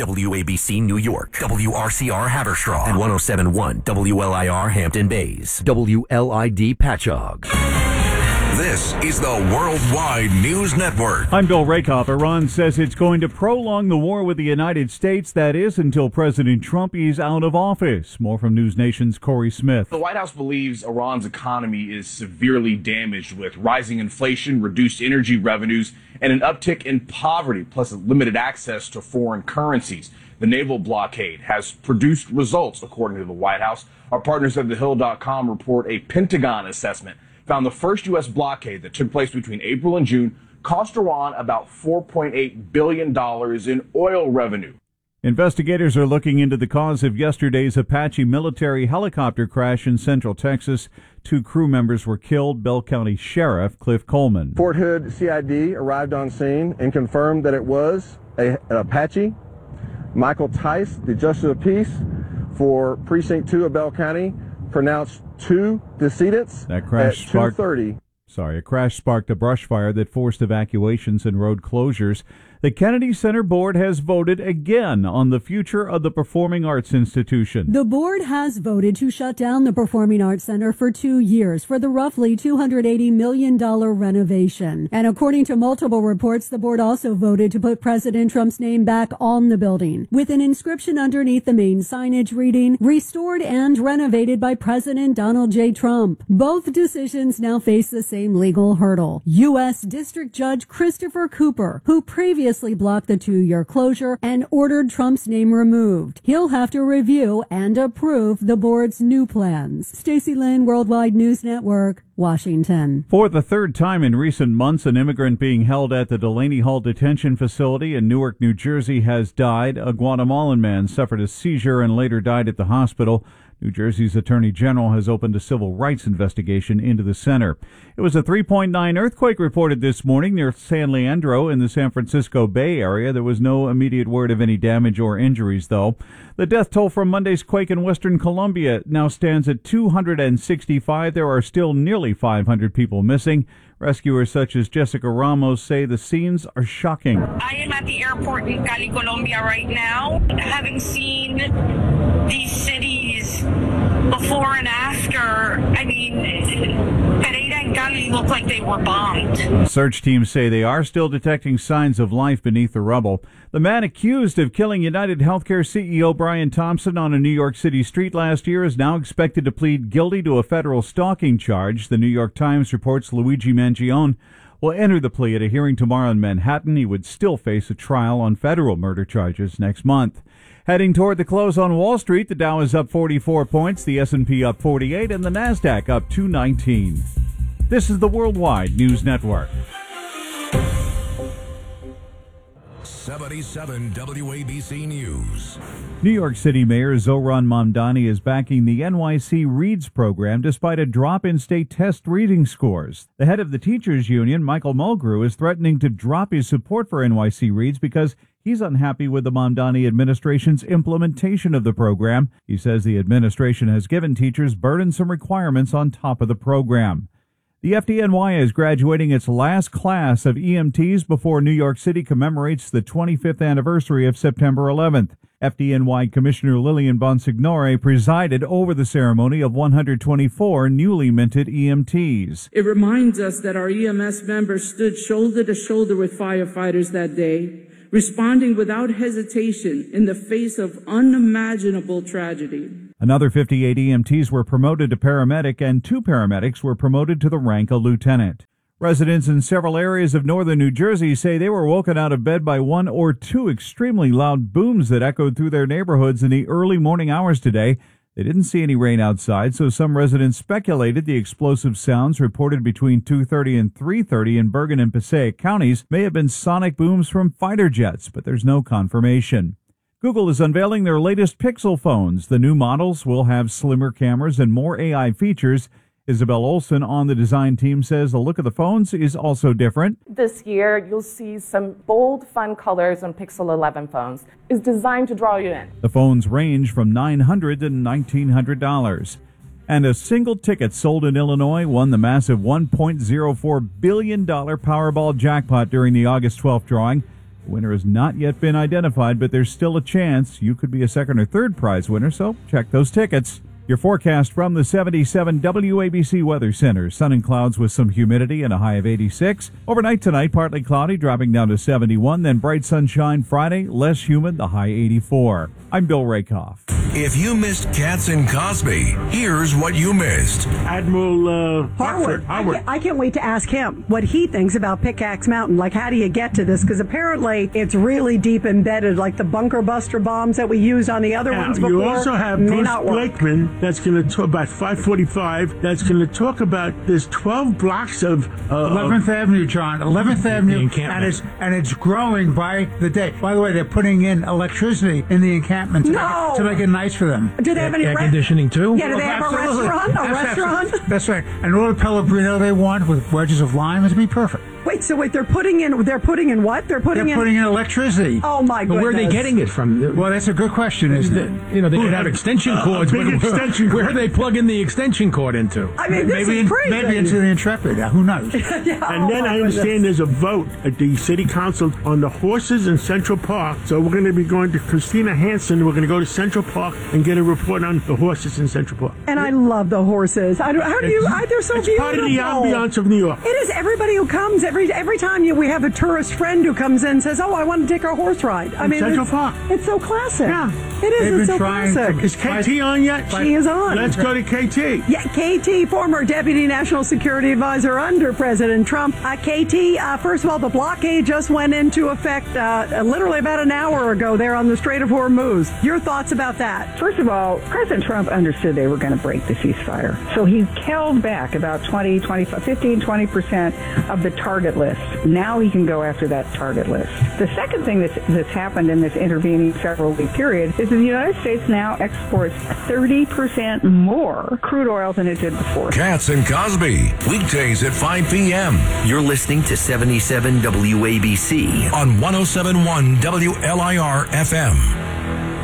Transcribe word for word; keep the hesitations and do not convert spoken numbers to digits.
W A B C New York, W R C R Haverstraw, and one oh seven point one W L I R Hampton Bays, W L I D Patchogue. This is the Worldwide News Network. I'm Bill Rakoff. Iran says it's going to prolong the war with the United States, that is, until President Trump is out of office. More from News Nation's Corey Smith. The White House believes Iran's economy is severely damaged with rising inflation, reduced energy revenues, and an uptick in poverty, plus limited access to foreign currencies. The naval blockade has produced results, according to the White House. Our partners at the hill dot com report a Pentagon assessment found the first U S blockade that took place between April and June cost Iran about four point eight billion dollars in oil revenue. Investigators are looking into the cause of yesterday's Apache military helicopter crash in Central Texas. Two crew members were killed. Bell County Sheriff Cliff Coleman. Fort Hood C I D arrived on scene and confirmed that it was a, an Apache. Michael Tice, the Justice of the Peace for Precinct two of Bell County, pronounced two decedents that crash at sparked, two thirty. Sorry, a crash sparked a brush fire that forced evacuations and road closures. The Kennedy Center Board has voted again on the future of the Performing Arts Institution. The board has voted to shut down the Performing Arts Center for two years for the roughly two hundred eighty million dollars renovation. And according to multiple reports, the board also voted to put President Trump's name back on the building, with an inscription underneath the main signage reading, "Restored and renovated by President Donald J. Trump." Both decisions now face the same legal hurdle. U S District Judge Christopher Cooper, who previously blocked the two-year closure and ordered Trump's name removed. He'll have to review and approve the board's new plans. Stacey Lynn, Worldwide News Network, Washington. For the third time in recent months, an immigrant being held at the Delaney Hall Detention Facility in Newark, New Jersey has died. A Guatemalan man suffered a seizure and later died at the hospital. New Jersey's Attorney General has opened a civil rights investigation into the center. It was a three point nine earthquake reported this morning near San Leandro in the San Francisco Bay Area. There was no immediate word of any damage or injuries, though. The death toll from Monday's quake in western Colombia now stands at two hundred sixty-five. There are still nearly five hundred people missing. Rescuers such as Jessica Ramos say the scenes are shocking. I am at the airport in Cali, Colombia right now, having seen these cities before and after. I mean, Pereira and Cali look like they were bombed. Search teams say they are still detecting signs of life beneath the rubble. The man accused of killing United Healthcare C E O Brian Thompson on a New York City street last year is now expected to plead guilty to a federal stalking charge. The New York Times reports Luigi Mangione will enter the plea at a hearing tomorrow in Manhattan. He would still face a trial on federal murder charges next month. Heading toward the close on Wall Street, the Dow is up forty-four points, the S and P up forty-eight, and the Nasdaq up two nineteen. This is the Worldwide News Network. seventy-seven W A B C News. New York City Mayor Zohran Mamdani is backing the N Y C Reads program despite a drop in state test reading scores. The head of the teachers union, Michael Mulgrew, is threatening to drop his support for N Y C Reads because he's unhappy with the Mamdani administration's implementation of the program. He says the administration has given teachers burdensome requirements on top of the program. The F D N Y is graduating its last class of E M Ts before New York City commemorates the twenty-fifth anniversary of September eleventh. F D N Y Commissioner Lillian Bonsignore presided over the ceremony of one hundred twenty-four newly minted E M Ts. It reminds us that our E M S members stood shoulder to shoulder with firefighters that day, responding without hesitation in the face of unimaginable tragedy. Another fifty-eight E M Ts were promoted to paramedic, and two paramedics were promoted to the rank of lieutenant. Residents in several areas of northern New Jersey say they were woken out of bed by one or two extremely loud booms that echoed through their neighborhoods in the early morning hours today. They didn't see any rain outside, so some residents speculated the explosive sounds reported between two thirty and three thirty in Bergen and Passaic counties may have been sonic booms from fighter jets, but there's no confirmation. Google is unveiling their latest Pixel phones. The new models will have slimmer cameras and more A I features. Isabel Olson on the design team says the look of the phones is also different. This year, you'll see some bold, fun colors on Pixel eleven phones. It's designed to draw you in. The phones range from nine hundred dollars to nineteen hundred dollars. And a single ticket sold in Illinois won the massive one point oh four billion dollars Powerball jackpot during the August twelfth drawing. The winner has not yet been identified, but there's still a chance you could be a second or third prize winner, so check those tickets. Your forecast from the seventy-seven W A B C Weather Center. Sun and clouds with some humidity and a high of eighty-six. Overnight tonight, partly cloudy, dropping down to seventy-one. Then bright sunshine Friday, less humid, the high eighty-four. I'm Bill Rakoff. If you missed Katz and Cosby, here's what you missed. Admiral uh, Harwood. Harwood. I, can't, I can't wait to ask him what he thinks about Pickaxe Mountain. Like, how do you get to this? Because apparently it's really deep embedded, like the bunker buster bombs that we used on the other Now, ones before. you also have may Bruce not work. Blakeman that's going to talk about five forty-five. That's going to talk about there's twelve blocks of uh, eleventh Avenue, John. eleventh Avenue, and it's and it's growing by the day. By the way, they're putting in electricity in the encampment to, No. make, it, to make it nice for them. Do they have any air re- conditioning too? Yeah, do they have Absolutely. a restaurant? A That's restaurant? absolutely- That's right. And all the Pellegrino they want with wedges of lime is be perfect. Wait, so wait, they're putting in, they're putting in what? They're putting They're in... putting in electricity. Oh, my goodness. But where are they getting it from? Well, that's a good question, isn't it? You know, they could have extension cords, big but extension where cord. do they plug in the extension cord into? I mean, this maybe is crazy. maybe into the Intrepid. Uh, who knows? yeah, And oh then my I understand goodness. there's a vote at the city council on the horses in Central Park. So we're going to be going to Christina Hansen. We're going to go to Central Park and get a report on the horses in Central Park. And I love the horses. I don't, how do you... I, they're so it's beautiful. part of the ambiance of New York. It is. Everybody who comes, every every time you, we have a tourist friend who comes in and says, oh, I want to take our horse ride. I In mean, Central it's, Park. it's so classic. Yeah. It is. They've It's been so trying classic. to- Is K T on yet? She is on. Let's go to K T. Yeah, K T, former Deputy National Security Advisor under President Trump. Uh, K T, uh, first of all, the blockade just went into effect uh, literally about an hour ago there on the Strait of Hormuz. Your thoughts about that? First of all, President Trump understood they were going to break the ceasefire. So he held back about twenty, twenty-five, fifteen, twenty percent of the target list. Now he can go after that target list. The second thing that's, that's happened in this intervening several week period is that the United States now exports thirty percent more crude oil than it did before. Katz and Cosby, weekdays at five p.m. You're listening to seventy-seven W A B C. on one oh seven point one W L I R F M.